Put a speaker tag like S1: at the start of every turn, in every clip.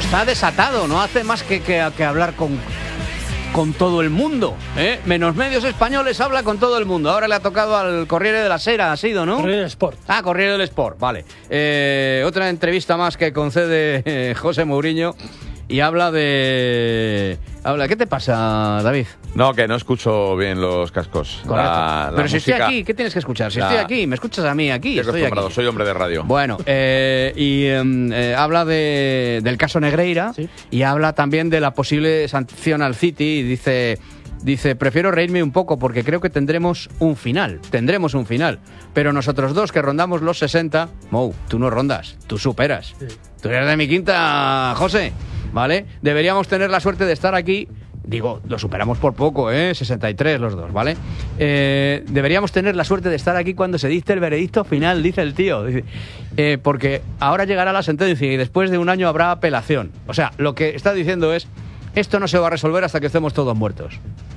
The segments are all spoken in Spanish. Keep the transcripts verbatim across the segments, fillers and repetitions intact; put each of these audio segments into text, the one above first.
S1: está desatado, no hace más que, que, que hablar con, con todo el mundo, ¿eh? Menos medios españoles, habla con todo el mundo. Ahora le ha tocado al Corriere della Sera, ha sido, ¿no?
S2: Corriere del Sport.
S1: Ah, Corriere del Sport, vale. Eh, otra entrevista más que concede eh, José Mourinho y habla de... Habla, ¿qué te pasa, David?
S3: No, que no escucho bien los cascos.
S1: Correcto.
S3: La, la
S1: Pero si
S3: música,
S1: estoy aquí, ¿qué tienes que escuchar? Si
S3: la...
S1: estoy aquí, me escuchas a mí aquí,
S3: Estoy
S1: estoy
S3: acostumbrado,
S1: aquí.
S3: soy hombre de radio.
S1: Bueno, eh, y eh, habla de, del caso Negreira,
S2: sí,
S1: y habla también de la posible sanción al City y dice... Dice, prefiero reírme un poco porque creo que tendremos un final, tendremos un final. Pero nosotros dos que rondamos los sesenta, Mou, tú no rondas, tú superas. Sí. Tú eres de mi quinta, José, ¿vale? Deberíamos tener la suerte de estar aquí, digo, lo superamos por poco, ¿eh? sesenta y tres los dos, ¿vale? Eh, deberíamos tener la suerte de estar aquí cuando se dicte el veredicto final, dice el tío. Dice, eh, porque ahora llegará la sentencia y después de un año habrá apelación. O sea, lo que está diciendo es, esto no se va a resolver hasta que estemos todos muertos.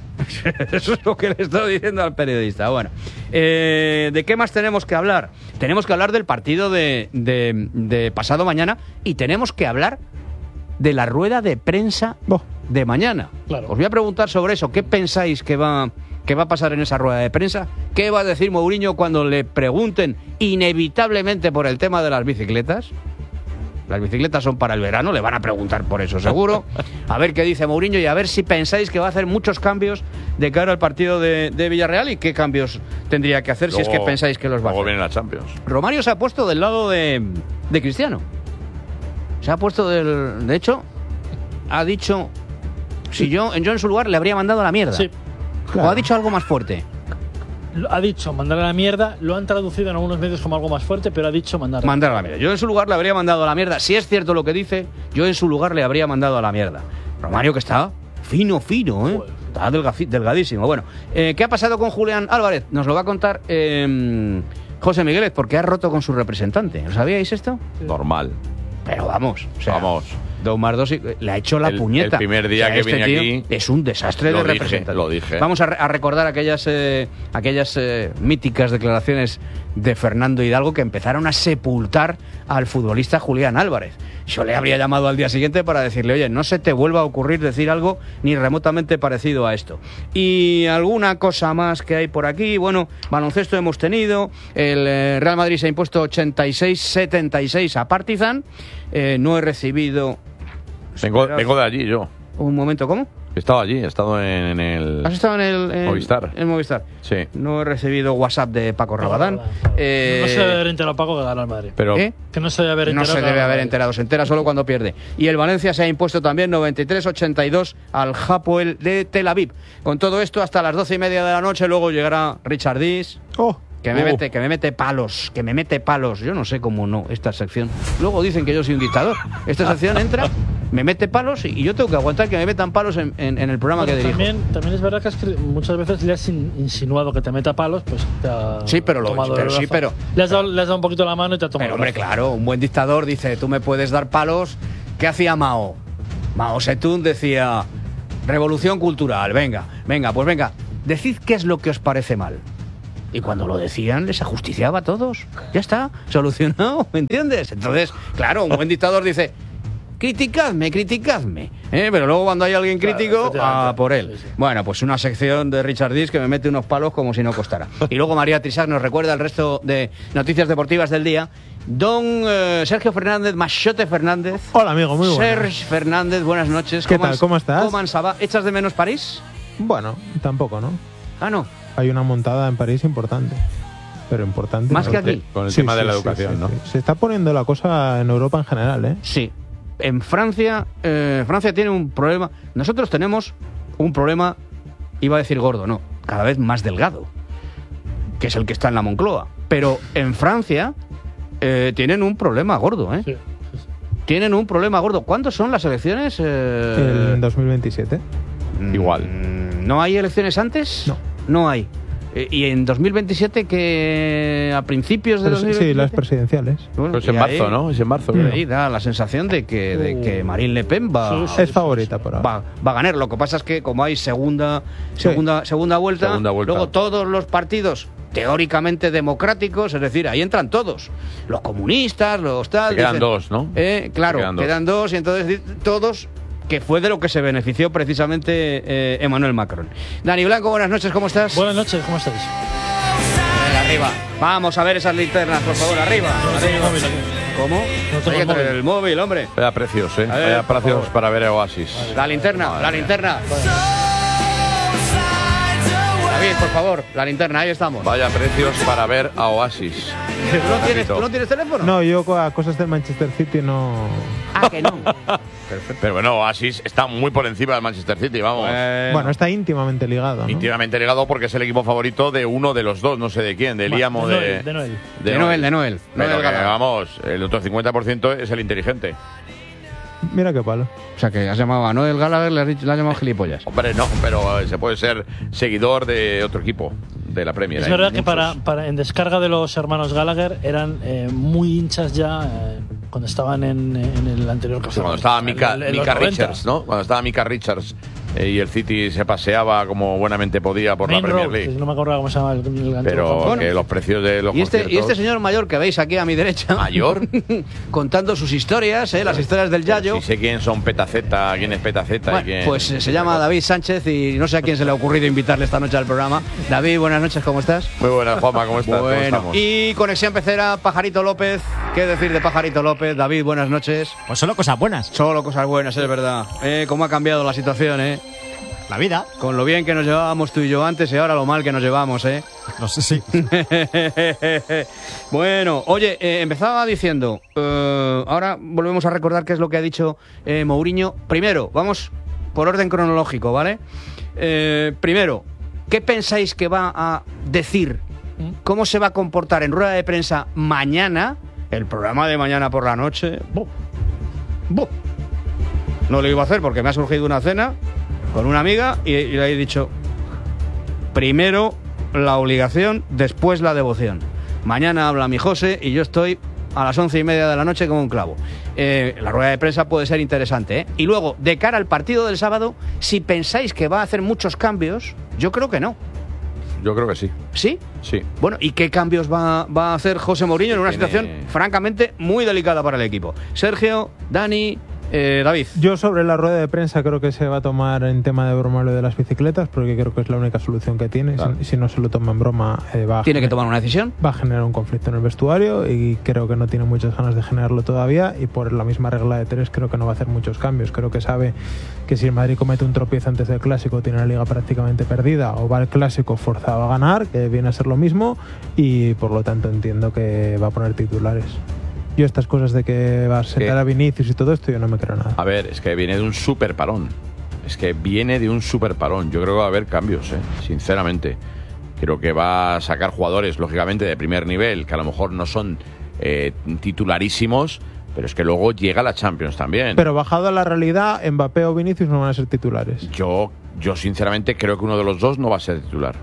S1: Eso es lo que le estoy diciendo al periodista. Bueno, eh, ¿de qué más tenemos que hablar? Tenemos que hablar del partido de, de, de pasado mañana y tenemos que hablar de la rueda de prensa de mañana.
S2: Claro.
S1: Os voy a preguntar sobre eso. ¿Qué pensáis que va, que va a pasar en esa rueda de prensa? ¿Qué va a decir Mourinho cuando le pregunten inevitablemente por el tema de las bicicletas? Las bicicletas son para el verano, le van a preguntar por eso seguro. A ver qué dice Mourinho y a ver si pensáis que va a hacer muchos cambios de cara al partido de, de Villarreal y qué cambios tendría que hacer luego, si es que pensáis que los va a hacer.
S3: Luego viene la Champions.
S1: Romario se ha puesto del lado de, de Cristiano. Se ha puesto del... De hecho, ha dicho... Si yo, yo en su lugar le habría mandado a la mierda.
S2: Sí.
S1: Claro. O ha dicho algo más fuerte.
S2: Ha dicho mandar a la mierda, lo han traducido en algunos medios como algo más fuerte, pero ha dicho mandar a,
S1: mandar a la mierda. Yo en su lugar le habría mandado a la mierda. Si es cierto lo que dice, yo en su lugar le habría mandado a la mierda. Romario que está fino, fino, ¿eh? Bueno. Está delga- delgadísimo. Bueno, eh, ¿qué ha pasado con Julián Álvarez? Nos lo va a contar eh, José Migueles, porque ha roto con su representante. ¿Lo sabíais esto?
S3: Sí. Normal.
S1: Pero vamos, o sea,
S3: vamos.
S1: Dos más dos y le ha hecho la
S3: el,
S1: puñeta.
S3: El primer día
S1: o sea,
S3: que
S1: este
S3: vine
S1: tío
S3: aquí
S1: es un desastre de
S3: dije,
S1: representante.
S3: Lo dije.
S1: Vamos a, re- a recordar aquellas eh, aquellas eh, míticas declaraciones de Fernando Hidalgo que empezaron a sepultar al futbolista Julián Álvarez. Yo le habría llamado al día siguiente para decirle, oye, no se te vuelva a ocurrir decir algo ni remotamente parecido a esto. Y alguna cosa más que hay por aquí. Bueno, baloncesto hemos tenido. El eh, Real Madrid se ha impuesto ochenta y seis setenta y seis a Partizan. Eh, no he recibido...
S3: Vengo, vengo de allí yo.
S1: Un momento, ¿cómo?
S3: He estado allí, he estado en, en el...
S1: ¿Has estado en el en,
S3: Movistar?
S1: En Movistar.
S3: Sí.
S1: No he recibido WhatsApp de Paco Rabadán. Eh,
S2: no se debe haber enterado Paco que gana el Madrid.
S3: Pero,
S1: ¿Eh?
S2: Que no se debe haber
S1: no
S2: enterado.
S1: se debe haber enterado, se entera solo cuando pierde. Y el Valencia se ha impuesto también noventa y tres ochenta y dos al Hapoel de Tel Aviv. Con todo esto hasta las doce y media de la noche, luego llegará Richard Dis.
S4: Oh.
S1: Que me,
S3: Uh.
S1: mete, que me mete palos, que me mete palos. Yo no sé cómo no, esta sección. Luego dicen que yo soy un dictador. Esta sección entra, me mete palos y yo tengo que aguantar que me metan palos en, en, en el programa
S2: Bueno,
S1: que dirijo.
S2: también, también es verdad que, es que muchas veces le has in- insinuado que te meta palos, pues te ha
S1: Sí, pero lo-
S2: tomado
S1: pero
S2: el
S1: sí,
S2: brazo.
S1: pero-
S2: Le has, dado, le has dado un poquito la mano y te ha tomado
S1: Pero
S2: el
S1: hombre,
S2: brazo.
S1: claro, un buen dictador dice, tú me puedes dar palos. ¿Qué hacía Mao? Mao Zedong decía, revolución cultural, venga, venga, pues venga, decid qué es lo que os parece mal. Y cuando lo decían, les ajusticiaba a todos. Ya está, solucionado, ¿me entiendes? Entonces, claro, un buen dictador dice, criticadme, criticadme. ¿Eh? Pero luego cuando hay alguien
S2: Claro,
S1: crítico,
S2: efectivamente.
S1: a por él.
S2: Sí, sí.
S1: Bueno, pues una sección de Richard Dis que me mete unos palos como si no costara. Y luego María Trisac nos recuerda el resto de noticias deportivas del día. Don eh, Sergio Fernández, Machote Fernández.
S4: Hola, amigo, muy bueno.
S1: Sergio Fernández, buenas noches.
S4: ¿Qué
S1: ¿Cómo
S4: tal?
S1: has-
S4: ¿Cómo estás?
S1: ¿Cómo ans- va? ¿Echas de menos París?
S4: Bueno, tampoco, ¿no?
S1: Ah, no.
S4: Hay una montada en París importante. Pero importante.
S1: Más
S4: ¿no?
S1: que aquí.
S3: Con el
S4: Sí,
S3: tema de
S4: sí,
S3: la
S4: sí,
S3: educación,
S4: sí,
S3: ¿no?
S4: sí. Se está poniendo la cosa en Europa en general, ¿eh?
S1: Sí. En Francia, eh, Francia tiene un problema. Nosotros tenemos un problema, iba a decir gordo, no, cada vez más delgado, que es el que está en la Moncloa. Pero en Francia eh, tienen un problema gordo, ¿eh?
S2: Sí, sí, sí.
S1: Tienen un problema gordo. ¿Cuándo son las elecciones? Eh,
S4: En dos mil veintisiete.
S1: mm,
S3: igual.
S1: ¿No hay elecciones antes?
S4: No.
S1: No hay. Eh, ¿Y en dos mil veintisiete que a principios de
S4: Pero
S1: dos
S4: sí,
S1: mil veintisiete?
S4: sí, las presidenciales.
S1: Bueno,
S3: Pues
S1: y
S3: en marzo,
S1: ahí-
S3: ¿no? Es en marzo.
S1: y
S3: creo.
S1: ahí da la sensación de que, de que Marine Le Pen va,
S2: Sí, sí,
S4: Es favorita por ahora.
S1: va, va a ganar. Lo que pasa es que como hay segunda,
S4: Sí.
S1: segunda, segunda vuelta,
S3: Segunda vuelta.
S1: luego todos los partidos teóricamente democráticos, es decir, ahí entran todos, los comunistas, los tal...
S3: Se quedan
S1: dicen,
S3: dos, ¿no?
S1: Eh, claro,
S3: quedan dos.
S1: quedan dos y entonces di- todos... que fue de lo que se benefició precisamente eh, Emmanuel Macron. Dani Blanco, buenas noches, ¿cómo estás?
S2: Buenas noches, ¿cómo estáis?
S1: Venga, arriba. Vamos a ver esas linternas, por favor, arriba.
S2: No tengo
S1: arriba.
S2: móvil aquí.
S1: ¿Cómo?
S2: No tengo
S1: Hay que
S2: el
S1: traer
S2: móvil.
S1: el móvil, hombre.
S3: Vaya precios, ¿eh?
S1: A ver,
S3: Vaya
S1: por
S3: precios
S1: favor.
S3: para ver Oasis.
S1: La linterna,
S3: Madre
S1: la
S3: mía.
S1: linterna. David, por favor, la linterna, ahí estamos.
S3: Vaya precios para ver a Oasis.
S1: ¿Tú no tienes,
S3: Repito.
S1: ¿tú no tienes teléfono?
S4: No, yo a cosas del Manchester City no.
S1: Ah, que no.
S3: Pero bueno, Oasis está muy por encima del Manchester City, vamos.
S4: Bueno, está íntimamente ligado, ¿no?
S3: Íntimamente ligado porque es el equipo favorito de uno de los dos, no sé de quién, de Liam o
S2: de
S3: de...
S2: Noel, de Noel.
S1: De Noel, de Noel.
S3: Pero
S1: Noel
S3: que,
S1: Gallagher.
S3: vamos, el otro cincuenta por ciento es el inteligente.
S4: Mira qué palo.
S1: O sea, que has llamado a Noel Gallagher, le has, dicho- le has llamado gilipollas.
S3: Hombre, no, pero eh, se puede ser seguidor de otro equipo de la Premier.
S2: Es
S3: Hay
S2: verdad que
S3: muchos.
S2: para, para en descarga de los hermanos Gallagher eran eh, muy hinchas ya eh, cuando estaban en, en el anterior
S3: Sí,
S2: caso.
S3: cuando estaba Mika,
S2: En- en los
S3: Mika
S2: noventa.
S3: Richards, ¿no? Cuando estaba Mika Richards eh, y el City se paseaba como buenamente podía por
S2: Main
S3: la Premier
S2: Road,
S3: League.
S2: que no me acuerdo cómo se llama el, el antiguo
S3: Pero
S2: campo.
S1: Bueno.
S3: que los precios de los
S1: Y este, y
S3: conciertos-
S1: este señor mayor que veis aquí a mi derecha.
S3: ¿Mayor?
S1: contando sus historias, ¿eh? Las historias del Yayo.
S3: Sí sé quién son Petaceta, quién es Petaceta y
S1: Bueno,
S3: quién...
S1: pues eh, se llama David Sánchez y no sé a quién se le ha ocurrido invitarle esta noche al programa. David, buenas noches, ¿cómo estás?
S3: Muy buenas, Juanma, ¿cómo estás? ¿Cómo
S1: Bueno,
S3: estamos?
S1: y conexión pecera, Pajarito López. ¿Qué decir de Pajarito López? David, buenas noches.
S5: Pues solo cosas buenas.
S1: Solo cosas buenas, es verdad. Eh, ¿Cómo ha cambiado la situación, eh?
S5: La vida.
S1: Con lo bien que nos llevábamos tú y yo antes y ahora lo mal que nos llevamos, eh.
S5: No sé si.
S1: Bueno, oye, eh, empezaba diciendo, eh, ahora volvemos a recordar qué es lo que ha dicho eh, Mourinho. Primero, vamos por orden cronológico, ¿vale? Eh, primero, ¿qué pensáis que va a decir? ¿Cómo se va a comportar en rueda de prensa mañana? El programa de mañana por la noche. ¡Buh! ¡Buh! No lo iba a hacer porque me ha surgido una cena con una amiga y, y le he dicho, primero la obligación, después la devoción. Mañana habla mi José y yo estoy a las once y media de la noche como un clavo. Eh, la rueda de prensa puede ser interesante, ¿eh? Y luego, de cara al partido del sábado, si pensáis que va a hacer muchos cambios, yo creo que no.
S3: Yo creo que sí,
S1: ¿Sí?
S3: sí.
S1: Bueno, ¿y qué cambios va, va a hacer José Mourinho en una
S3: Tiene-
S1: situación francamente muy delicada para el equipo? Sergio, Dani, eh, David.
S4: Yo sobre la rueda de prensa creo que se va a tomar en tema de broma lo de las bicicletas, porque creo que es la única solución que tiene.
S3: Claro.
S4: Si, si no se lo toma en broma, eh, va, a
S1: Tiene que
S4: gener-
S1: tomar una decisión.
S4: va a generar un conflicto en el vestuario y creo que no tiene muchas ganas de generarlo todavía, y por la misma regla de tres creo que no va a hacer muchos cambios. Creo que sabe que si el Madrid comete un tropiezo antes del Clásico tiene la Liga prácticamente perdida, o va al Clásico forzado a ganar, que viene a ser lo mismo, y por lo tanto entiendo que va a poner titulares. Yo estas cosas de que va a sentar
S3: ¿Qué?
S4: a Vinicius y todo esto, yo no me creo nada.
S3: A ver, es que viene de un super parón. Es que viene de un super parón. Yo creo que va a haber cambios, ¿eh? Sinceramente. Creo que va a sacar jugadores, lógicamente, de primer nivel, que a lo mejor no son eh, titularísimos, pero es que luego llega la Champions también.
S4: Pero bajado a la realidad, Mbappé o Vinicius no van a ser titulares.
S3: Yo, yo sinceramente creo que uno de los dos no va a ser titular.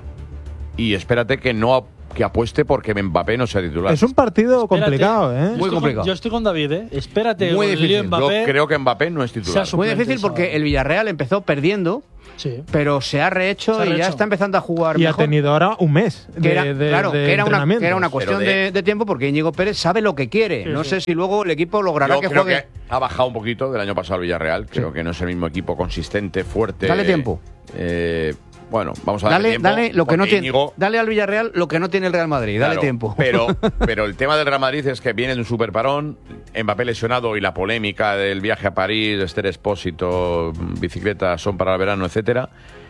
S3: Y espérate que no que apueste porque Mbappé no sea titular.
S4: Es un partido
S2: Espérate.
S4: complicado,
S2: Yo
S4: ¿eh?
S1: Muy
S2: estoy con-
S1: complicado.
S2: yo estoy con David, ¿eh? Espérate,
S1: Muy
S2: con el lío
S1: difícil.
S3: Yo
S2: Mbappé.
S3: creo que Mbappé no es titular.
S2: Se ha
S1: Muy
S2: suplente
S1: difícil
S2: el
S1: porque
S2: sábado.
S1: el Villarreal empezó perdiendo,
S2: Sí.
S1: pero se ha rehecho
S2: Se ha
S1: y ya
S2: rehecho.
S1: está empezando a jugar
S4: Y ha
S1: mejor.
S4: tenido ahora un mes de,
S1: que era,
S4: de-
S1: claro,
S4: de
S1: que era, una,
S4: entrenamientos.
S1: que era una cuestión
S3: Pero
S1: de,
S3: de-
S1: de tiempo porque Íñigo Pérez sabe lo que quiere.
S2: Sí,
S1: no
S2: sí.
S1: sé si luego el equipo logrará
S3: Yo
S1: que
S3: creo
S1: juegue.
S3: que ha bajado un poquito del año pasado el Villarreal. Creo que no es el mismo equipo consistente, fuerte.
S1: Dale tiempo.
S3: Eh, bueno, vamos a darle
S1: Dale,
S3: tiempo.
S1: dale, lo que no
S3: porque
S1: tiene,
S3: Íñigo-
S1: dale al Villarreal lo que no tiene el Real Madrid. Dale
S3: Claro,
S1: tiempo.
S3: Pero, pero el tema del Real Madrid es que viene de un super parón, Mbappé lesionado y la polémica del viaje a París, Esther Expósito, bicicletas son para el verano, etcétera.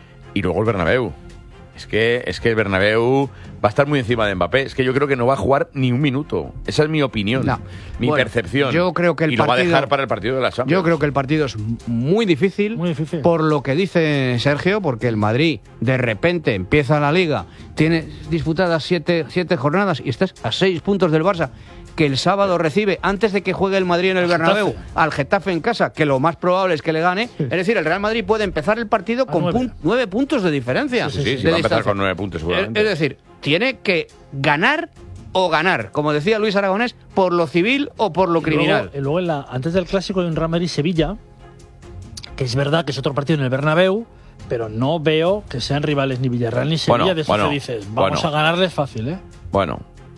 S3: Y luego el Bernabéu. Es que, es que el Bernabéu va a estar muy encima de Mbappé. Es que yo creo que no va a jugar ni un minuto. Esa es mi opinión,
S1: No.
S3: mi
S1: Bueno,
S3: percepción.
S1: yo creo que el
S3: y lo va a
S1: partido-
S3: dejar para el partido de la Champions.
S1: Yo creo que el partido es muy difícil,
S2: Muy difícil.
S1: por lo que dice Sergio, porque el Madrid de repente empieza la Liga, tiene disputadas siete, siete jornadas y estás a seis puntos del Barça, que el sábado recibe, antes de que juegue el Madrid en el
S2: Al
S1: Bernabéu,
S2: Getafe.
S1: al Getafe en casa, que lo más probable es que le gane. Es decir, el Real Madrid puede empezar el partido
S2: A
S1: con
S2: nueve.
S1: pun- nueve puntos de diferencia.
S3: Sí, sí, sí,
S1: de
S3: va a empezar
S1: distancia.
S3: con nueve puntos
S1: Es,
S3: seguramente.
S1: es decir, tiene que ganar o ganar, como decía Luis Aragonés, por lo civil o por lo
S2: Y
S1: criminal.
S2: Luego, y luego en la, antes del clásico hay un Real Madrid-Sevilla, que es verdad que es otro partido en el Bernabéu, pero no veo que sean rivales ni Villarreal ni Sevilla.
S3: Bueno,
S2: de eso
S3: bueno,
S2: que dices, vamos
S3: bueno.
S2: a ganarles fácil, ¿eh?
S3: Bueno,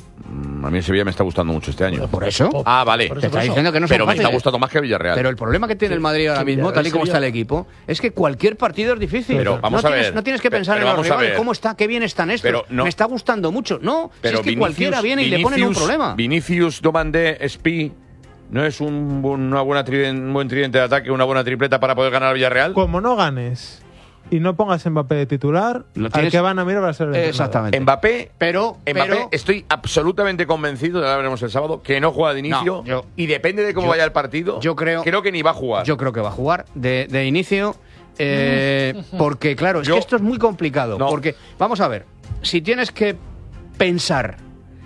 S3: a mí Sevilla me está gustando mucho este año.
S1: Por eso.
S3: Ah, vale.
S2: Por
S1: Te
S2: eso,
S1: está
S2: por eso.
S1: diciendo que no son
S3: Pero me
S1: fáciles.
S3: está gustando más que Villarreal.
S1: Pero el problema que tiene el Madrid ahora
S2: que
S1: mismo,
S2: Villarreal
S1: tal y como está el
S2: sería-
S1: equipo, es que cualquier partido es difícil.
S3: Pero vamos
S1: no
S3: a
S1: tienes,
S3: ver.
S1: No tienes que
S3: Pero-
S1: pensar
S3: pero
S1: en los
S3: vamos a
S1: rivales,
S3: ver.
S1: cómo está, qué bien están estos.
S3: Pero no-
S1: Me está gustando mucho. No, si
S3: Pero
S1: es que
S3: Vinicius-
S1: cualquiera viene y le ponen un
S3: Vinicius-
S1: problema.
S3: Vinicius, Domandé, Espi, ¿no es un, buen- una buena triden- un buen tridente de ataque, una buena tripleta para poder ganar al Villarreal?
S4: Como no ganes y no pongas Mbappé de titular,
S1: Lo
S4: al
S1: tienes-
S4: que van a mirar va a ser el entrenador.
S1: Exactamente.
S3: Mbappé,
S1: Pero,
S3: Mbappé,
S1: pero
S3: estoy absolutamente convencido, ya lo veremos el sábado, que no juega de inicio.
S1: No, yo-
S3: y depende de cómo
S1: yo-
S3: vaya el partido.
S1: yo creo-
S3: Creo que ni va a jugar.
S1: yo creo que va a jugar de, de inicio. eh, porque, claro, es
S3: Yo-
S1: que esto es muy complicado.
S3: No.
S1: Porque, vamos a ver, si tienes que pensar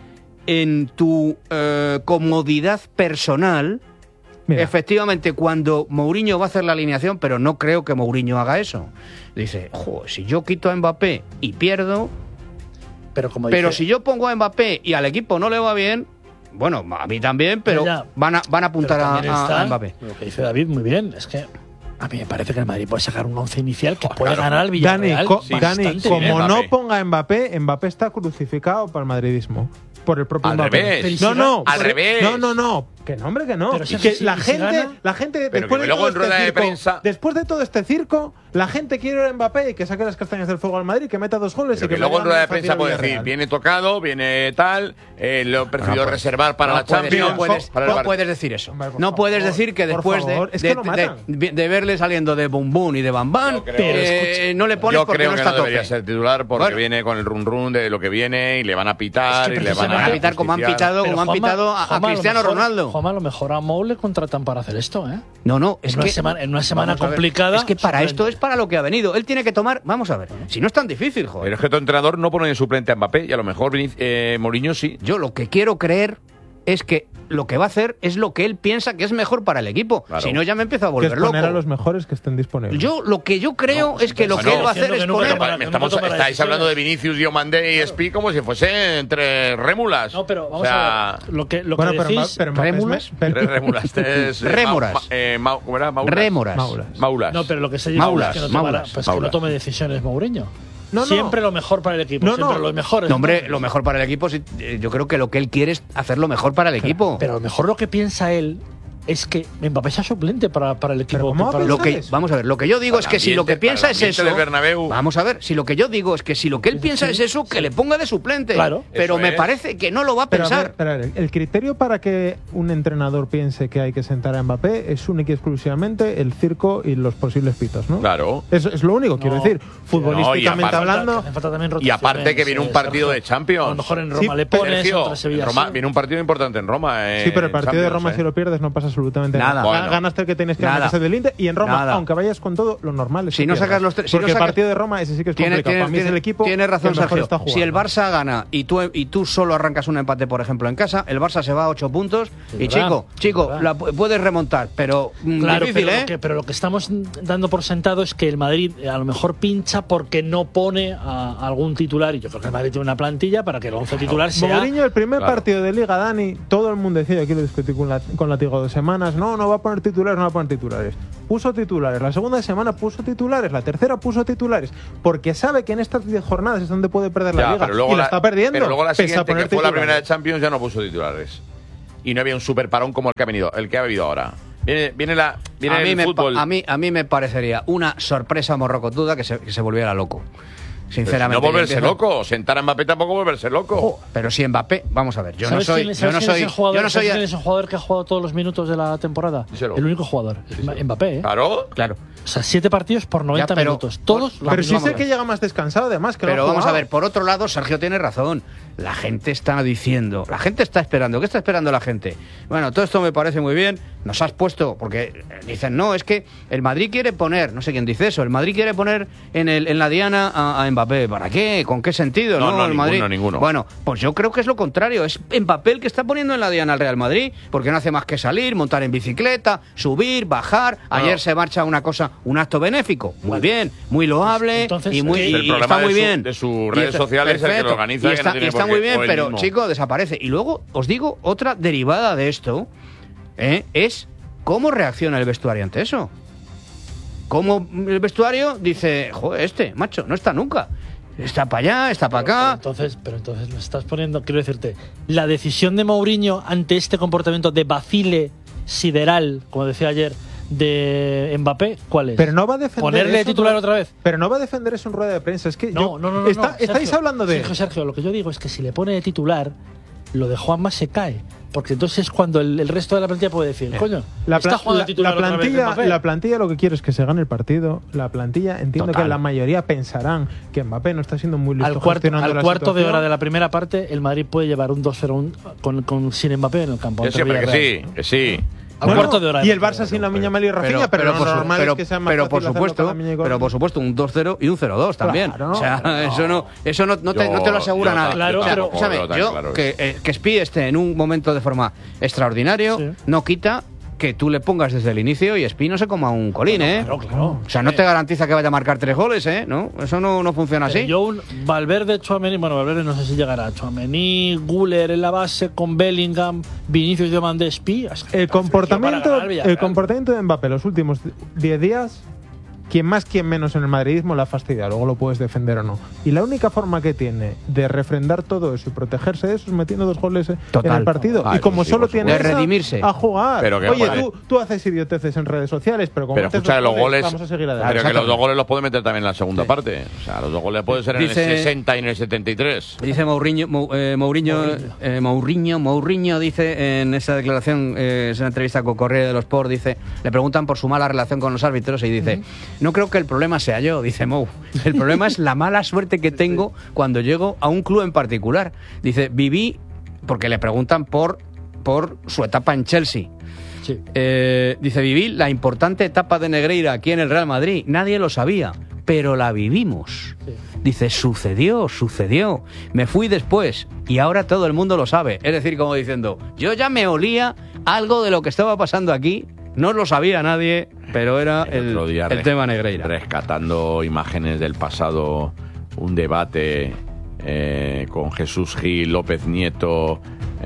S1: en tu eh, comodidad personal.
S4: Mira,
S1: Efectivamente, cuando Mourinho va a hacer la alineación, pero no creo que Mourinho haga eso. Dice, "Joder, si yo quito a Mbappé y pierdo,
S2: Pero como
S1: pero
S2: dice-
S1: si yo pongo a Mbappé y al equipo no le va bien, bueno, a mí también, pero
S2: Ya, ya.
S1: van a, van a apuntar
S2: pero
S1: a,
S2: también
S1: a-
S2: está
S1: a Mbappé.
S2: Lo que dice David, muy bien. Es que a mí me parece que el Madrid puede sacar un once inicial que puede
S3: claro.
S2: ganar al
S4: Dani,
S2: Villarreal.
S4: co-
S3: Sí,
S4: Dani,
S2: bastante
S4: como
S2: bien.
S3: Mbappé.
S4: no ponga Mbappé, Mbappé está crucificado para el madridismo. Por el propio
S3: Al
S4: Mbappé.
S3: revés.
S2: Pero ¿y si
S4: No,
S2: gana?
S4: no.
S3: Al
S4: por-
S3: revés.
S4: No, no, no. Que no, hombre, que no.
S2: Pero si-
S4: que
S2: si-
S4: la,
S2: si
S4: gente,
S2: gana-
S4: la gente,
S3: Pero
S4: después
S3: que
S4: de
S3: luego
S4: todo
S3: en rueda
S4: este
S3: de
S4: circo,
S3: prensa-
S4: después de todo este circo, la gente quiere a Mbappé y que saque las castañas del fuego al Madrid, que meta dos goles
S3: Pero
S4: y que,
S3: que luego en
S4: me
S3: rueda de
S4: gane
S3: prensa
S4: fácil
S3: puede
S4: al
S3: decir,
S4: Villarreal.
S3: viene tocado, viene tal, eh, lo he preferido
S1: pues,
S3: reservar para
S1: no
S3: la
S1: puedes-
S3: Champions.
S1: No puedes,
S3: para el
S1: no
S3: Bar-
S1: puedes decir eso.
S4: Hombre, por
S1: no
S4: favor,
S1: puedes decir que
S4: por
S1: después
S4: favor,
S1: de,
S4: es que
S1: de-
S4: lo
S1: de-
S4: matan.
S1: de- de verle saliendo de Bum Bum y de Bam Bam,
S3: Yo creo-
S1: eh, no le pones
S3: Yo
S1: porque
S3: creo
S1: no
S3: que
S1: está
S3: no
S1: a tope.
S3: debería ser titular porque
S1: Bueno.
S3: viene con el run run de lo que viene y le van a pitar
S2: Es que
S3: y le van
S1: Van
S3: a
S1: a pitar como han
S3: justiciar.
S1: pitado,
S2: Pero
S1: como han
S2: Juanma-
S1: pitado a, a
S2: Juanma, lo
S1: Cristiano
S2: mejor-
S1: Ronaldo.
S2: Juanma, a lo mejor a Mou le contratan para hacer esto, ¿eh?
S1: No, no, es
S2: en, una
S1: que
S2: semana, en una semana
S1: vamos a ver,
S2: complicada.
S1: Es que para
S2: sorprende.
S1: esto es para lo que ha venido. Él tiene que tomar, vamos a ver, si no es tan difícil, joder.
S3: Pero es que tu entrenador no pone de suplente a Mbappé y a lo mejor Vinic- eh, Mourinho sí.
S1: Yo lo que quiero creer es que lo que va a hacer es lo que él piensa que es mejor para el equipo.
S3: Claro.
S1: Si no, ya me empiezo a
S4: Que
S1: volver
S4: es poner
S1: loco.
S4: a los mejores que estén disponibles.
S1: Yo lo que yo creo
S2: No,
S1: es que lo
S2: bueno,
S1: que él va a hacer
S2: diciendo
S1: es
S2: que nunca
S1: poner.
S2: tomará-
S3: Me
S2: que
S3: estamos,
S2: nunca tomará
S3: estáis
S2: decisiones.
S3: hablando de Vinicius, Diomandé y Espi como si fuese entre rémulas.
S2: No, pero vamos
S3: o sea,
S2: a ver. Lo que, lo
S4: bueno,
S2: que
S4: pero,
S2: decís.
S4: Ma- pero Mbappé es
S1: Rémulas.
S4: me- pero-
S3: tres rémulas. Este es, eh,
S1: Rémoras.
S3: Ma- ma- eh, Ma- ¿Cómo era? Maulas.
S1: Rémoras.
S4: Maulas.
S3: Maulas.
S2: No, pero lo que se dice
S1: Maulas,
S2: es que no tomará-
S1: Maulas,
S2: pues que
S3: Maulas.
S2: no tome decisiones Mourinho.
S4: No, no.
S2: Siempre lo mejor para el equipo.
S4: No,
S2: siempre
S4: no.
S2: lo mejor.
S1: No, hombre, lo mejor para el equipo, sí, eh, yo creo que lo que él quiere es hacer lo mejor para el equipo.
S2: Pero a lo mejor lo que piensa él es que Mbappé sea suplente para, para el equipo.
S4: ¿cómo va a
S2: para-
S1: Lo que,
S4: ¿Sabes?
S1: vamos a ver, lo que yo digo
S3: Para
S1: es que si lo que
S3: ambiente-
S1: piensa
S3: para
S1: es
S3: ambiente
S1: eso.
S3: del Bernabéu.
S1: Vamos a ver, si lo que yo digo es que si lo que él piensa es eso, que le ponga de suplente.
S2: Claro.
S1: Pero
S3: Eso
S1: me
S3: es.
S1: parece que no lo va a
S4: Pero a ver,
S1: pensar.
S4: espera, a ver, el criterio para que un entrenador piense que hay que sentar a Mbappé es único y exclusivamente el circo y los posibles pitos, ¿no?
S3: Claro.
S4: Eso es lo único, quiero
S2: No.
S4: decir.
S3: No, y
S4: Futbolísticamente
S3: aparte-
S4: hablando.
S2: Hace falta también
S3: Y aparte que viene un
S2: rotaciones,
S3: partido
S2: eh,
S3: de Champions.
S2: A lo mejor en Roma
S4: Sí,
S2: le pones,
S3: Sergio,
S2: contra Sevilla.
S3: en Roma,
S2: sí.
S3: viene un partido importante en Roma. eh,
S4: Sí, pero el
S3: en
S4: partido de
S3: Champions,
S4: Roma,
S3: eh.
S4: si lo pierdes, no pasa absolutamente
S1: Nada.
S4: nada.
S3: Bueno.
S4: Ganaste el que tienes que
S1: Nada.
S4: ganar, que es el del Inter. Y en Roma,
S1: Nada.
S4: aunque vayas con todo, lo normal es
S1: Si
S4: que
S1: no
S4: pierdas.
S1: sacas los tres- si
S4: Porque
S1: no sacas-
S4: el partido de Roma, ese sí que es
S1: Tiene,
S4: complicado.
S1: tiene-
S4: Para mí es el
S1: tiene-
S4: equipo
S1: tiene razón,
S4: que mejor
S1: Sergio.
S4: está jugando.
S1: Si el Barça gana y tú, y tú solo arrancas un empate, por ejemplo, en casa, el Barça se va a ocho puntos.
S2: Es
S1: y
S2: verdad,
S1: chico,
S2: es
S1: chico,
S2: verdad.
S1: la pu- puedes remontar, pero mm,
S2: Claro,
S1: difícil,
S2: pero,
S1: ¿eh?
S2: lo que, pero lo que estamos dando por sentado es que el Madrid eh, a lo mejor pincha porque no pone a, a algún titular. Y yo creo que el Madrid tiene una plantilla para que el once titular sea.
S4: Mourinho, el primer
S3: Claro.
S4: partido de Liga, Dani, todo el mundo decía, aquí lo discutí con, la, con Latigo dos semanas, no, no va a poner titulares, no va a poner titulares. Puso titulares, la segunda semana puso titulares, la tercera puso titulares, porque sabe que en estas diez jornadas es donde puede perder la
S3: Ya,
S4: Liga
S3: pero luego
S4: y la, está perdiendo.
S3: Pero luego la
S4: pese a
S3: siguiente,
S4: poner
S3: que fue la primera de
S4: titulares.
S3: Champions, ya no puso titulares. Y no había un super parón como el que ha venido, el que ha habido ahora. Viene, viene la viene
S1: a, mí
S3: el
S1: me, pa-
S3: fútbol.
S1: a, mí, a mí me parecería una sorpresa morrocotuda que se, que se volviera loco. Sinceramente.
S3: no volverse
S1: que empieza-
S3: loco, sentar a Mbappé tampoco volverse loco.
S1: Ojo, pero si Mbappé, vamos a ver, yo no
S2: ¿Sabes
S1: soy,
S2: quién,
S1: yo
S2: sabes
S1: no
S2: quién es
S1: soy,
S2: el jugador,
S1: yo no
S2: ¿sabes
S1: soy,
S2: quién es el jugador que ha jugado todos los minutos de la temporada?
S3: Díselo.
S2: El único jugador, es Mbappé, ¿eh?
S3: Claro.
S1: claro.
S2: O sea, siete partidos por noventa
S1: pero-
S2: minutos. Todos los
S4: Pero sí
S2: mismos
S4: sé
S2: goles.
S4: que llega más descansado, además, que lo
S1: Pero
S4: ha
S1: vamos a
S4: jugado.
S1: ver, por otro lado, Sergio tiene razón. La gente está diciendo, la gente está esperando. ¿Qué está esperando la gente? Bueno, todo esto me parece muy bien. Nos has puesto, porque dicen, no, es que el Madrid quiere poner, no sé quién dice eso, el Madrid quiere poner en, el, en la diana a, a Mbappé. ¿Para qué? ¿Con qué sentido?
S3: No,
S1: No,
S3: no,
S1: el
S3: ninguno,
S1: Madrid.
S3: ninguno.
S1: Bueno, pues yo creo que es lo contrario. Es Mbappé el que está poniendo en la diana al Real Madrid, porque no hace más que salir, montar en bicicleta, subir, bajar. Ayer
S3: Bueno.
S1: se marcha una cosa, un acto benéfico. Muy bien, muy loable
S2: Entonces,
S1: y muy
S2: ¿qué?
S1: y
S3: El problema
S1: está
S3: de
S1: muy
S3: su-
S1: bien.
S3: de sus
S1: Y
S3: redes
S1: está-
S3: sociales es el que lo
S1: perfecto.
S3: organiza,
S1: Y
S3: que
S1: está,
S3: no tiene
S1: y está
S3: por
S1: muy
S3: qué-
S1: bien,
S3: o él
S1: pero
S3: mismo.
S1: chico, desaparece. Y luego os digo otra derivada de esto, ¿eh? es cómo reacciona el vestuario ante eso. como el vestuario dice, joder, este, macho, no está nunca. Está para allá, está para acá.
S2: Pero entonces, pero entonces lo estás poniendo, quiero decirte, la decisión de Mourinho ante este comportamiento de vacile sideral, como decía ayer, de Mbappé, ¿cuál es?
S4: Pero no va a defender
S2: ¿Ponerle
S4: eso,
S2: titular
S4: no,
S2: otra vez?
S4: Pero no va a defender eso en rueda de prensa. Es que
S2: No,
S4: yo,
S2: no, no, no,
S4: está-
S2: no,
S4: estáis
S2: Sergio,
S4: hablando de...
S2: Sergio, Sergio, lo que yo digo es que si le pone de titular, lo de Juanma se cae. Porque entonces es cuando el, el resto de la plantilla puede decir, coño,
S4: La,
S2: está
S4: pla-
S2: jugando
S4: la-
S2: de titular
S4: la
S2: otra vez
S4: plantilla,
S2: Mbappé.
S4: la plantilla lo que quiere es que se gane el partido. La plantilla, entiendo
S3: Total.
S4: que la mayoría pensarán que Mbappé no está siendo muy listo
S2: Al cuarto,
S4: gestionando
S2: al
S4: la
S2: cuarto de
S4: situación.
S2: hora de la primera parte, el Madrid puede llevar un dos cero un- con, con, sin Mbappé en el campo.
S3: Que
S2: ante
S3: siempre que
S2: Villarreal.
S3: sí, que sí.
S2: Al
S4: Bueno,
S2: cuarto de hora.
S4: y el Barça sin la Miñamal y Rafinha, pero, lo
S1: por, su-
S4: normal
S1: pero-
S4: es que sea más
S1: pero
S4: fácil
S1: por
S4: hacerlo
S1: supuesto,
S4: con la Miña y con-
S1: pero por supuesto un dos cero y un cero dos también.
S4: Claro,
S1: o sea,
S4: claro.
S1: eso no, eso no, no, te,
S3: Yo-
S1: no te lo asegura
S3: yo
S1: nadie.
S3: ta-
S2: Claro,
S1: O sea,
S2: pero-
S1: escúchame,
S3: Tampoco tan
S1: yo
S3: claro
S1: que,
S3: es.
S1: eh, que Spi esté en un momento de forma extraordinario,
S2: Sí.
S1: no quita que tú le pongas desde el inicio y Spi no se coma un colín, ¿eh?
S2: Claro, claro.
S1: O sea, no te garantiza que vaya a marcar tres goles, ¿eh? ¿No? Eso no, no funciona
S2: Pero
S1: así.
S2: yo un Valverde, Tchouaméni, bueno, Valverde no sé si llegará. Tchouaméni, Güler en la base con Bellingham, Vinicius de Mandespi.
S4: El comportamiento, el comportamiento de Mbappé los últimos diez días, quien más, quien menos en el madridismo la fastidia, luego lo puedes defender o no. Y la única forma que tiene de refrendar todo eso y protegerse de eso es metiendo dos goles en
S1: Total.
S4: el partido.
S3: Ah,
S4: y
S3: eso
S4: como
S3: sí,
S4: solo
S3: por
S4: tiene
S1: supuesto. De
S4: esa,
S1: redimirse.
S4: a jugar.
S3: Pero que,
S4: Oye,
S3: vale.
S4: tú, tú haces idioteces en redes sociales, pero como
S3: Pero
S4: metes
S3: escucha,
S4: dos
S3: los goles.
S4: vamos a seguir
S3: Pero
S4: adelante.
S3: que los dos goles los puede meter también en la segunda parte. O sea, los dos goles pueden ser en
S1: Dice-
S3: el sesenta y en el setenta y tres.
S1: Dice Mourinho, Mou- eh, Mourinho, eh, Mourinho, Mourinho dice en esa declaración, eh, es una entrevista con Corriere dello Sport, dice, le preguntan por su mala relación con los árbitros y dice, no creo que el problema sea yo, dice Mou, el problema es la mala suerte que tengo cuando llego a un club en particular. Dice, viví, porque le preguntan por, por su etapa en Chelsea.
S2: Sí.
S1: Eh, dice, viví la importante etapa de Negreira aquí en el Real Madrid. Nadie lo sabía, pero la vivimos.
S2: Sí.
S1: Dice, sucedió, sucedió. Me fui después y ahora todo el mundo lo sabe. Es decir, como diciendo, yo ya me olía algo de lo que estaba pasando aquí. No lo sabía nadie, pero era el,
S3: otro día
S1: el
S3: res-
S1: tema Negreira.
S3: Rescatando imágenes del pasado, un debate eh, con Jesús Gil, López Nieto.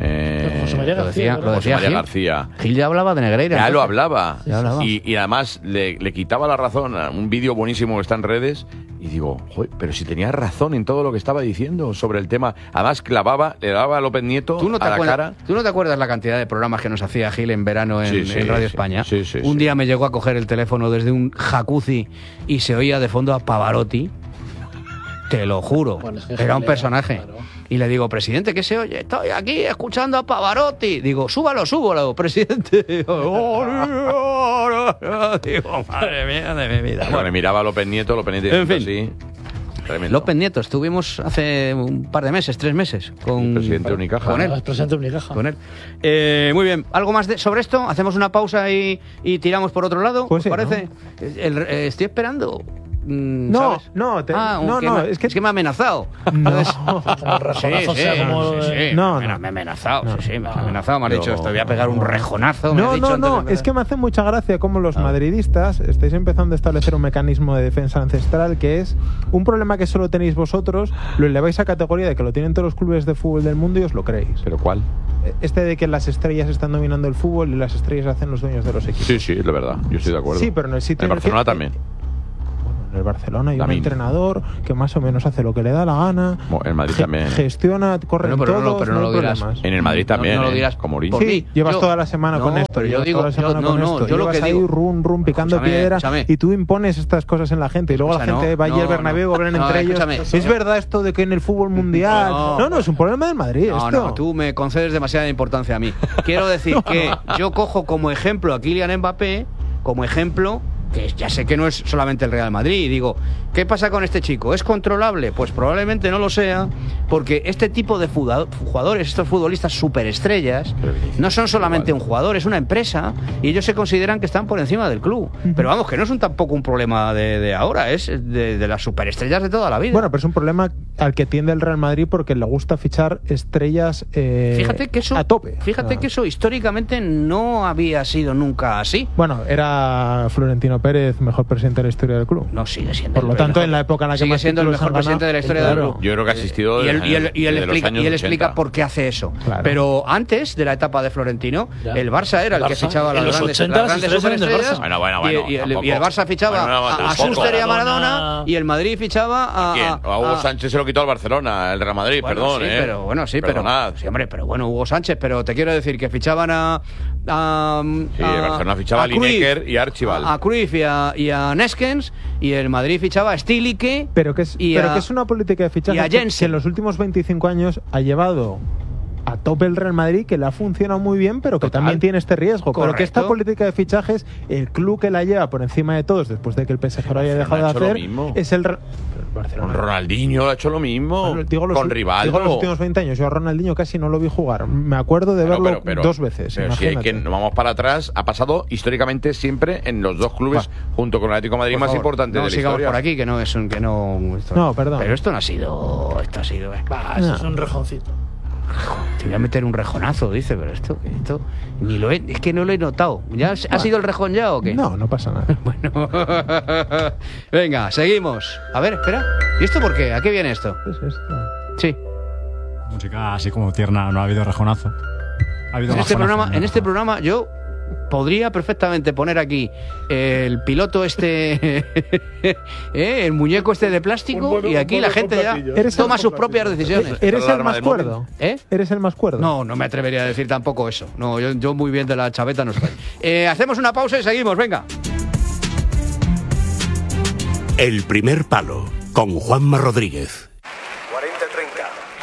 S3: Eh,
S2: José María
S1: Lo
S2: García.
S1: decía,
S2: ¿no?
S1: lo
S3: José
S1: decía
S3: María
S1: Gil.
S3: García.
S1: Gil ya hablaba de Negreira.
S3: Ya lo
S1: entonces.
S3: hablaba.
S1: Ya hablaba.
S3: Y, y además le, le quitaba la razón a un vídeo buenísimo que está en redes. Y digo, joder, pero si tenía razón en todo lo que estaba diciendo sobre el tema. Además, clavaba, le daba a López Nieto
S1: ¿Tú no, te
S3: a la
S1: acuerdas,
S3: cara.
S1: ¿Tú no te acuerdas la cantidad de programas que nos hacía Gil en verano en,
S3: Sí, sí,
S1: en Radio
S3: sí.
S1: España?
S3: Sí, sí,
S1: un
S3: sí.
S1: día me llegó a coger el teléfono desde un jacuzzi y se oía de fondo a Pavarotti. Te lo juro.
S2: Bueno, es que
S1: Era un
S2: Gil era,
S1: personaje.
S2: claro.
S1: Y le digo, presidente, ¿qué se oye? Estoy aquí escuchando a Pavarotti. Digo, súbalo, súbalo, presidente. Digo, madre mía de mi vida.
S3: Cuando
S1: Bueno,
S3: le miraba a López Nieto, López Nieto
S1: En
S3: diciendo
S1: fin.
S3: así. Tremendo.
S1: López Nieto, estuvimos hace un par de meses, tres meses, con,
S3: El presidente de Unicaja.
S1: con él.
S2: El presidente de Unicaja.
S1: Con él. Eh, muy bien, ¿algo más de- sobre esto? ¿Hacemos una pausa y, y tiramos por otro lado?
S4: Pues
S1: ¿Os
S4: sí,
S1: parece? El- eh, estoy esperando. mm,
S4: No,
S1: ¿sabes?
S4: no, te-
S1: Ah,
S4: no,
S1: que
S4: no,
S1: me-
S4: es que-
S1: me ha amenazado.
S4: No.
S1: Entonces-
S2: Como el
S1: Sí,
S2: rejonazo
S1: sí,
S2: sea como
S1: sí,
S2: lo
S1: sí,
S2: de-
S4: No,
S1: me,
S4: no.
S1: me ha amenazado,
S4: No.
S1: sí, sí, me ha amenazado, me ha dicho
S3: No.
S1: esto, voy a pegar un rejonazo. me ha
S4: No,
S1: dicho
S4: no,
S1: antes
S4: no,
S1: de-
S4: es que me hace mucha gracia cómo los madridistas estáis empezando a establecer un mecanismo de defensa ancestral que es un problema que solo tenéis vosotros, lo eleváis a categoría de que lo tienen todos los clubes de fútbol del mundo y os lo creéis.
S3: ¿Pero cuál?
S4: Este de que las estrellas están dominando el fútbol y las estrellas hacen los dueños de los equipos.
S3: Sí, sí, es la verdad. Yo estoy de acuerdo.
S4: Sí, pero en el sitio
S3: En
S4: en el
S3: Barcelona
S4: que-
S3: también.
S4: Bueno, en el Barcelona hay
S3: Lamine.
S4: un entrenador que más o menos hace lo que le da la gana.
S3: Bueno, en Madrid
S4: ge-
S3: también.
S4: Gestiona, corre
S1: Bueno, pero no
S4: todos,
S1: lo- pero no
S4: hay
S1: lo dirás.
S4: problemas.
S3: En el Madrid también.
S1: no, no lo
S3: ¿eh?
S1: dirás
S3: Como Mourinho.
S1: por
S4: Sí,
S1: mí.
S4: llevas
S1: Yo-
S4: toda la semana
S1: no,
S4: con esto.
S1: pero yo
S4: llevas
S1: digo,
S4: toda la
S1: yo-
S4: semana
S1: no,
S4: con
S1: no,
S4: esto.
S1: yo lo
S4: Llevas
S1: que
S4: ahí
S1: digo-
S4: rum, rum, picando
S1: Escúchame,
S4: piedra
S1: escúchame.
S4: y tú impones estas cosas en la gente y luego la
S1: Escucha,
S4: gente
S1: no,
S4: va allí al
S1: no,
S4: Bernabéu,
S1: no.
S4: hablan
S1: No,
S4: entre ellos.
S1: escúchame.
S4: Es verdad esto de que en el fútbol mundial.
S1: No.
S4: No, no, es un problema del Madrid.
S1: No,
S4: esto.
S1: no, tú me concedes demasiada importancia a mí. Quiero decir que yo cojo como ejemplo a Kylian Mbappé, como ejemplo, que ya sé que no es solamente el Real Madrid, y digo, ¿qué pasa con este chico? ¿Es controlable? Pues probablemente no lo sea, porque este tipo de fuda- jugadores, estos futbolistas superestrellas, no son solamente un jugador, es una empresa, y ellos se consideran que están por encima del club. Pero vamos, que no es un, tampoco un problema de, de ahora, es de, de las superestrellas de toda la vida.
S4: Bueno, pero es un problema al que tiende el Real Madrid porque le gusta fichar estrellas eh,
S1: fíjate que eso,
S4: a tope.
S1: Fíjate
S4: Ah.
S1: que eso históricamente no había sido nunca así.
S4: Bueno, era Florentino Pérez mejor presidente de la historia del club.
S1: No, sigue siendo.
S4: Por lo
S1: el
S4: tanto,
S1: mejor,
S4: en la época en la que
S1: sigue
S4: más
S1: siendo el
S4: títulos
S1: mejor
S4: han
S1: presidente
S4: ganado,
S1: de la historia
S4: claro.
S1: del club.
S3: Yo creo que ha existido
S1: Y él, y él, y él
S3: desde los
S1: explica,
S3: años
S1: y él
S3: ochenta.
S1: explica por qué hace eso.
S4: Claro.
S1: Pero antes de la etapa de Florentino,
S2: Ya.
S1: el Barça era el,
S2: El
S1: que
S2: Barça.
S1: fichaba a las
S2: En los
S1: grandes,
S2: ochenta
S1: las
S2: las
S1: grandes
S2: estrellas eran del
S1: superestrellas.
S2: Barça.
S3: Bueno, bueno, bueno,
S1: y, y el,
S3: tampoco.
S1: y el Barça fichaba
S3: Bueno, no,
S1: a, a
S3: tampoco.
S1: Schuster y a Maradona,
S2: Maradona.
S1: y el Madrid fichaba a.
S3: ¿A quién? A Hugo
S1: a-
S3: Sánchez se lo quitó al Barcelona, el Real Madrid,
S1: Bueno,
S3: perdón,
S1: sí,
S3: ¿eh?
S1: pero bueno, sí,
S3: Perdonad.
S1: pero sí, hombre, pero bueno, Hugo Sánchez, pero te quiero decir que fichaban a a,
S3: Sí,
S1: a-
S3: el Barcelona fichaba a
S1: Cruyff,
S3: Lineker y a Archibald.
S1: a, a Cruyff y a, y a Neskens, y el Madrid fichaba a Stilicke,
S4: Pero que es,
S1: y
S4: pero
S1: a-
S4: que es una política de
S1: y
S4: fichaje
S1: a
S4: que,
S1: Jensen.
S4: que en los últimos veinticinco años ha llevado a tope el Real Madrid, que le ha funcionado muy bien, pero que
S1: Total.
S4: también tiene este riesgo. Pero que esta
S1: Correcto.
S4: política de fichajes, el club que la lleva por encima de todos, después de que el P S G lo haya dejado de
S3: ha hecho lo
S4: hacer,
S3: mismo.
S4: es el... Re- pero el Barcelona-
S3: Con Ronaldinho ha hecho lo mismo.
S4: Bueno, digo los,
S3: con
S4: ul-
S3: Rivaldo.
S4: digo los últimos veinte años. Yo a Ronaldinho casi no lo vi jugar. Me acuerdo de
S3: Claro,
S4: verlo
S3: pero- pero-
S4: dos veces.
S3: Pero si hay
S4: imagínate.
S3: que nos vamos para atrás, ha pasado históricamente siempre en los dos clubes, junto con el Atlético de Madrid,
S1: Por
S3: más
S1: favor,
S3: importante
S1: no
S3: de la
S1: sigamos
S3: historia.
S1: por aquí, que no es un que no esto-
S4: No, perdón.
S1: Pero esto no ha sido, esto ha sido. eh.
S2: Bah, eso
S4: No.
S2: es un rejoncito.
S1: Te voy a meter un rejonazo, dice, pero esto, esto ni lo he, es que no lo he notado. ¿Ya ha sido el rejón ya o qué?
S4: No, no pasa nada.
S1: Bueno, venga, seguimos. A ver, espera. ¿Y esto por qué? ¿A qué viene esto?
S4: ¿Qué es esto?
S1: Sí.
S5: Música así como tierna, no ha habido rejonazo. Ha habido
S1: En este
S5: bajonazo,
S1: programa,
S5: no
S1: en este
S5: rejonazo.
S1: programa yo podría perfectamente poner aquí el piloto este, ¿eh? el muñeco este de plástico,
S2: Un mono-
S1: y aquí
S2: un
S1: la
S2: mono
S1: gente
S2: con
S1: ya
S2: platillos.
S4: Eres
S1: toma
S4: el-
S1: sus propias decisiones.
S4: ¿Eres
S3: la
S4: el
S3: alarma
S4: más
S3: del móvil.
S4: cuerdo?
S1: ¿Eh?
S4: ¿Eres el más cuerdo?
S1: No, no me atrevería a decir tampoco eso. No, yo, yo muy bien de la chaveta no estoy. Eh, hacemos una pausa y seguimos, venga.
S6: El primer palo con Juanma Rodríguez.
S7: cuarenta treinta.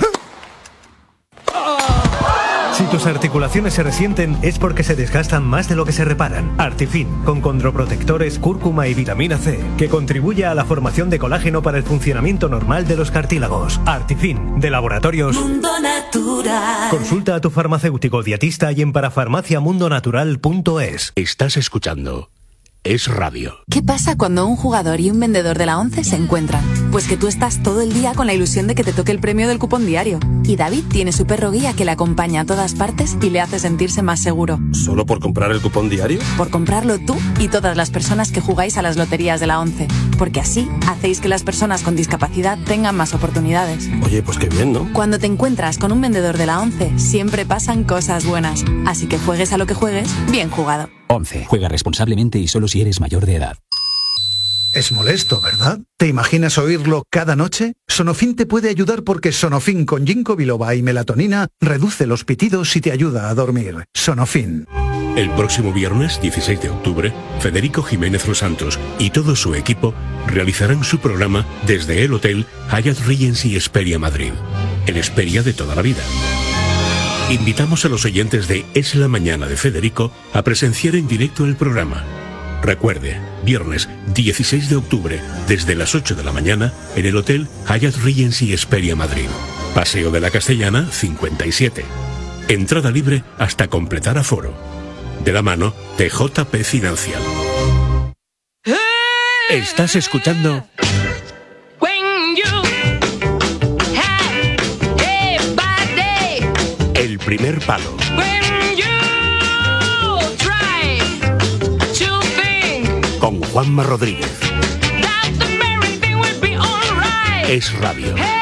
S8: Si tus articulaciones se resienten es porque se desgastan más de lo que se reparan. Artifin, con condroprotectores, cúrcuma y vitamina C, que contribuye a la formación de colágeno para el funcionamiento normal de los cartílagos. Artifin, de Laboratorios
S9: Mundo Natural.
S8: Consulta a tu farmacéutico dietista y en parafarmaciamundonatural punto es.
S6: Estás escuchando Es Radio.
S9: ¿Qué pasa cuando un jugador y un vendedor de la ONCE se encuentran? Pues que tú estás todo el día con la ilusión de que te toque el premio del cupón diario. Y David tiene su perro guía que le acompaña a todas partes y le hace sentirse más seguro.
S7: ¿Solo por comprar el cupón diario?
S9: Por comprarlo tú y todas las personas que jugáis a las loterías de la ONCE. Porque así hacéis que las personas con discapacidad tengan más oportunidades.
S7: Oye, pues qué bien, ¿no?
S9: Cuando te encuentras con un vendedor de la ONCE, siempre pasan cosas buenas. Así que juegues a lo que juegues, bien jugado.
S10: once. Juega responsablemente y solo si eres mayor de edad.
S11: Es molesto, ¿verdad? ¿Te imaginas oírlo cada noche? Sonofin te puede ayudar porque Sonofin con ginkgo biloba y melatonina reduce los pitidos y te ayuda a dormir. Sonofin.
S6: El próximo viernes, dieciséis de octubre, Federico Jiménez Los Santos y todo su equipo realizarán su programa desde el Hotel Hyatt Regency Esperia Madrid, el Esperia de toda la vida. Invitamos a los oyentes de Es la Mañana de Federico a presenciar en directo el programa. Recuerde, viernes dieciséis de octubre, desde las ocho de la mañana, en el Hotel Hyatt Regency Esperia Madrid. Paseo de la Castellana, cincuenta y siete. Entrada libre hasta completar aforo. De la mano de J P Financial. Estás escuchando El primer palo. Con Juanma Rodríguez. Es Radio.